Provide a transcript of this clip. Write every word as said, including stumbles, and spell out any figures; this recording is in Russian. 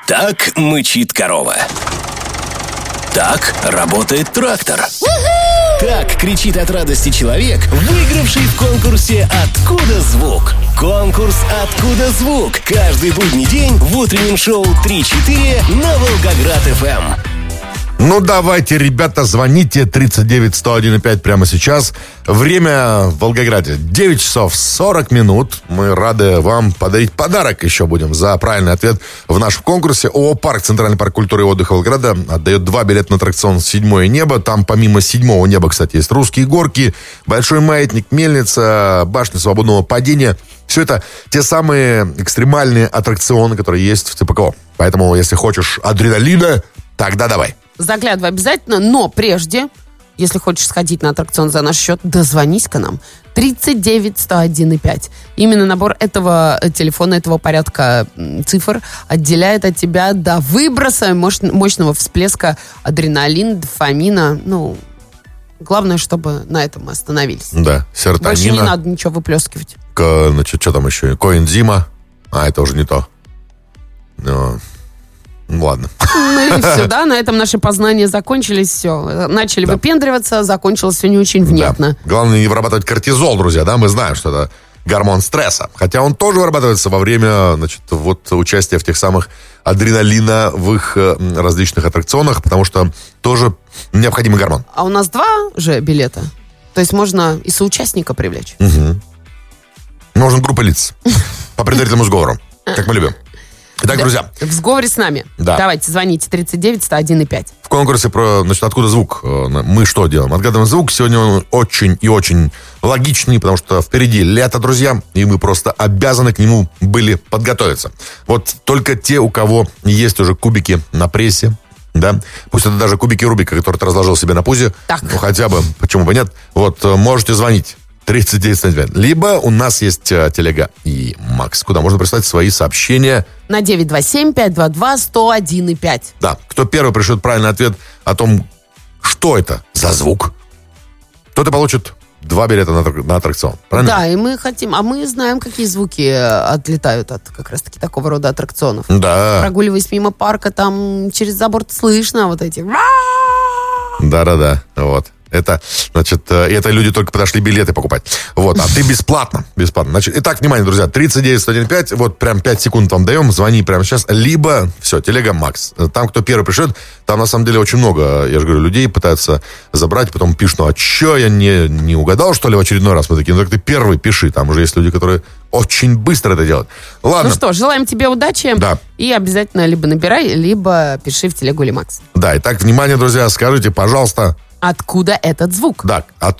Так мычит корова. Так работает трактор. Так кричит от радости человек, выигравший в конкурсе «Откуда звук?». Конкурс «Откуда звук?» каждый будний день в утреннем шоу три-четыре на Волгоград-ФМ. Ну, давайте, ребята, звоните тридцать девять сто один и пять прямо сейчас. Время в Волгограде девять часов сорок минут. Мы рады вам подарить подарок еще будем за правильный ответ в нашем конкурсе. ООО «Парк», Центральный парк культуры и отдыха Волгограда, отдает два билета на аттракцион «Седьмое небо». Там помимо «Седьмого неба», кстати, есть «Русские горки», «Большой маятник», «Мельница», «Башня свободного падения». Все это те самые экстремальные аттракционы, которые есть в ЦПКО. Поэтому, если хочешь адреналина, тогда давай. Заглядывай обязательно, но прежде, если хочешь сходить на аттракцион за наш счет, дозвонись-ка нам. тридцать девять сто один и пять. Именно набор этого телефона, этого порядка цифр отделяет от тебя до выброса мощного всплеска адреналина, дофамина. Ну, главное, чтобы на этом мы остановились. Да, серотонина. Больше не надо ничего выплескивать. К, значит, что там еще? Коэнзима. А, это уже не то. Но... Ну, ладно. Ну и все, да, на этом наши познания закончились, все. Начали да. выпендриваться, закончилось все не очень внятно. Да. Главное не вырабатывать кортизол, друзья, да, мы знаем, что это гормон стресса. Хотя он тоже вырабатывается во время, значит, вот участия в тех самых адреналиновых различных аттракционах, потому что тоже необходимый гормон. А у нас два же билета, то есть можно и соучастника привлечь. Угу. Можно группа лиц по предварительному сговору, как мы любим. Итак, друзья. В сговоре с нами. Да. Давайте, звоните тридцать девять сто один и пять. В конкурсе про, значит, «Откуда звук?» мы что делаем? Отгадываем звук. Сегодня он очень и очень логичный, потому что впереди лето, друзья, и мы просто обязаны к нему были подготовиться. Вот только те, у кого есть уже кубики на прессе, да, пусть это даже кубики Рубика, которые ты разложил себе на пузе, так. ну хотя бы, почему бы нет, вот можете звонить. тридцать девять сто девять. Либо у нас есть а, телега и Макс, куда можно прислать свои сообщения. На девять два семь пять два два сто один и пять. Да, кто первый пришлет правильный ответ о том, что это за звук, тот и получит два билета на, на аттракцион. Правильно? Да, и мы хотим, а мы знаем, какие звуки отлетают от как раз-таки такого рода аттракционов. Да. Прогуливаясь мимо парка, там через забор слышно вот эти... Да-да-да, вот. Это, значит, это люди только подошли билеты покупать. Вот, а ты бесплатно. Бесплатно. Значит, итак, внимание, друзья, тридцать девять сто один пять, вот прям пять секунд вам даем, звони прямо сейчас, либо, все, телега Макс. Там, кто первый пришлет, там на самом деле очень много, я же говорю, людей пытаются забрать, потом пишут, ну а че, я не, не угадал, что ли, в очередной раз? Мы такие, ну так ты первый пиши, там уже есть люди, которые очень быстро это делают. Ладно. Ну что, желаем тебе удачи. Да. И обязательно либо набирай, либо пиши в телегу или Макс. Да, итак, внимание, друзья, скажите, пожалуйста, откуда этот звук? Да, от